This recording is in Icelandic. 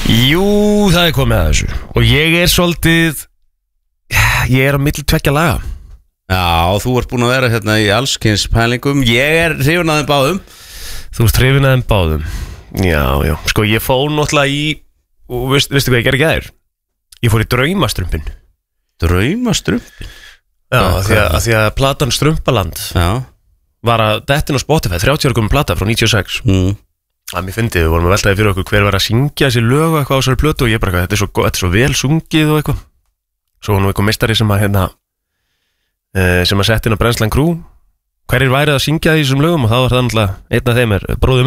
Jú, það komið að þessu. Og ég svolítið, ég á milli tveggja laga. Já, þú ert búin að vera hérna í allskins pælingum. Ég hrifin að þeim báðum. Þú ert hrifin að þeim báðum. Já, sko ég fór náttúrulega í, og veistu hvað ég gerði ekki aðeir? Ég fór í draumastrumpin. Draumastrumpin? Já, því að platan Strumpaland var að dettin á Spotify, 30 ára komin plata frá 96. Það mér fyndið, við vorum að veltaði fyrir okkur hver var að syngja þessi lög og eitthvað á þessari plötu og ég bara, þetta er svo vel sungið og eitthvað. Svo nú eitthvað meistari sem að setja inn á Brennslan Crew, hverjir værið að syngja þessum lögum og þá var það náttúrulega einn af þeim bróðir